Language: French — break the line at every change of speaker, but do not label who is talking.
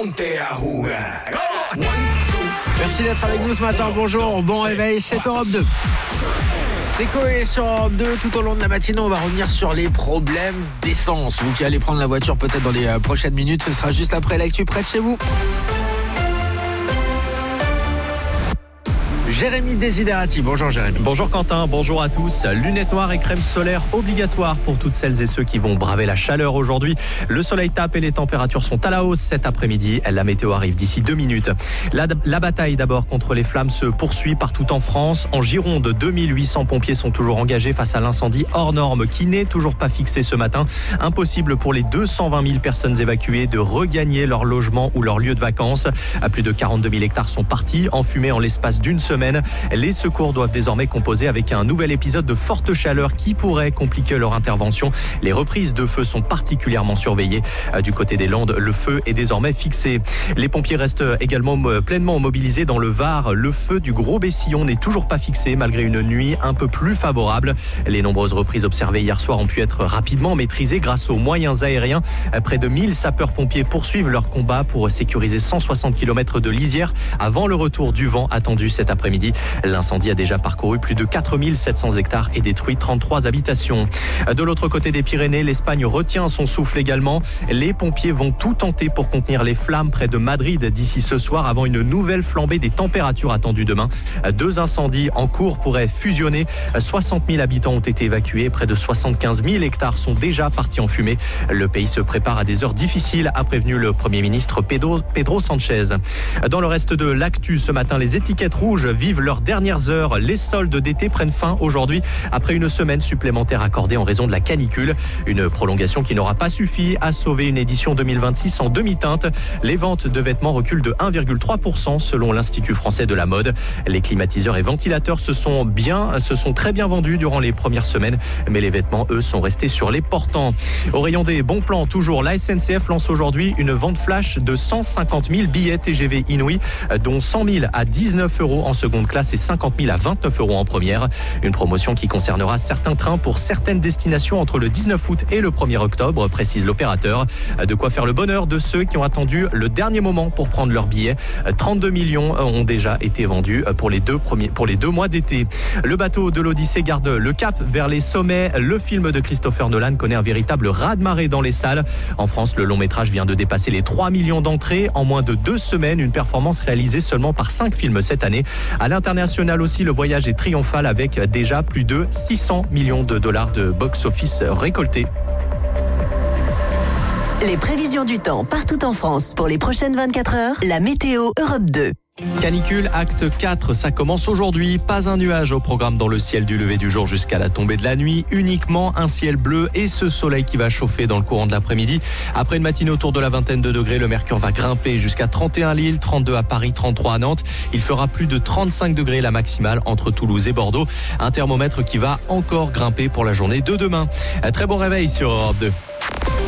Merci d'être avec nous ce matin. Bonjour, bon réveil, c'est Europe 2. C'est Coé sur Europe 2. Tout au long de la matinée, on va revenir sur les problèmes d'essence. Vous qui allez prendre la voiture peut-être dans les prochaines minutes, ce sera juste après l'actu près de chez vous. Jérémy Desiderati. Bonjour Jérémy.
Bonjour Quentin, bonjour à tous. Lunettes noires et crème solaire obligatoire pour toutes celles et ceux qui vont braver la chaleur aujourd'hui. Le soleil tape et les températures sont à la hausse cet après-midi. La météo arrive d'ici 2 minutes. La bataille d'abord contre les flammes se poursuit partout en France. En Gironde, 2800 pompiers sont toujours engagés face à l'incendie hors norme qui n'est toujours pas fixé ce matin. Impossible pour les 220 000 personnes évacuées de regagner leur logement ou leur lieu de vacances. À plus de 42 000 hectares sont partis, enfumés en l'espace d'une semaine. Les secours doivent désormais composer avec un nouvel épisode de forte chaleur qui pourrait compliquer leur intervention. Les reprises de feu sont particulièrement surveillées. Du côté des Landes, le feu est désormais fixé. Les pompiers restent également pleinement mobilisés dans le Var. Le feu du Gros Bessillon n'est toujours pas fixé malgré une nuit un peu plus favorable. Les nombreuses reprises observées hier soir ont pu être rapidement maîtrisées grâce aux moyens aériens. Près de 1000 sapeurs-pompiers poursuivent leur combat pour sécuriser 160 km de lisière avant le retour du vent attendu cet après-midi. L'incendie a déjà parcouru plus de 4700 hectares et détruit 33 habitations. De l'autre côté des Pyrénées, l'Espagne retient son souffle également. Les pompiers vont tout tenter pour contenir les flammes près de Madrid d'ici ce soir avant une nouvelle flambée des températures attendues demain. 2 incendies en cours pourraient fusionner. 60 000 habitants ont été évacués. Près de 75 000 hectares sont déjà partis en fumée. Le pays se prépare à des heures difficiles, a prévenu le Premier ministre Pedro Sanchez. Dans le reste de l'actu ce matin, les étiquettes rouges vivent leurs dernières heures. Les soldes d'été prennent fin aujourd'hui après une semaine supplémentaire accordée en raison de la canicule. Une prolongation qui n'aura pas suffi à sauver une édition 2026 en demi-teinte. Les ventes de vêtements reculent de 1,3% selon l'Institut français de la mode. Les climatiseurs et ventilateurs se sont très bien vendus durant les premières semaines, mais les vêtements, eux, sont restés sur les portants. Au rayon des bons plans, toujours, la SNCF lance aujourd'hui une vente flash de 150 000 billets TGV Inouï, dont 100 000 à 19 € en seconde classe et 50 000 à 29 € en première. Une promotion qui concernera certains trains pour certaines destinations entre le 19 août et le 1er octobre, précise l'opérateur. De quoi faire le bonheur de ceux qui ont attendu le dernier moment pour prendre leur billet. 32 millions ont déjà été vendus pour les 2 mois d'été. Le bateau de l'Odyssée garde le cap vers les sommets. Le film de Christopher Nolan connaît un véritable raz-de-marée dans les salles. En France, le long métrage vient de dépasser les 3 millions d'entrées en moins de 2 semaines. Une performance réalisée seulement par 5 films cette année. À l'international aussi, le voyage est triomphal avec déjà plus de 600 millions de dollars de box-office récoltés.
Les prévisions du temps partout en France pour les prochaines 24 heures. La météo Europe 2.
Canicule, acte 4, ça commence aujourd'hui. Pas un nuage au programme dans le ciel du lever du jour jusqu'à la tombée de la nuit. Uniquement un ciel bleu et ce soleil qui va chauffer dans le courant de l'après-midi. Après une matinée autour de la vingtaine de degrés, le mercure va grimper jusqu'à 31 à Lille, 32 à Paris, 33 à Nantes. Il fera plus de 35 degrés la maximale entre Toulouse et Bordeaux. Un thermomètre qui va encore grimper pour la journée de demain. Très bon réveil sur Europe 2.